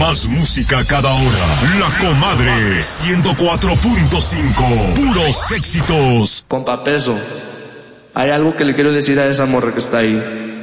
Más música cada hora. La Comadre 104.5. Puros éxitos. Compa Peso, hay algo que le quiero decir a esa morra que está ahí.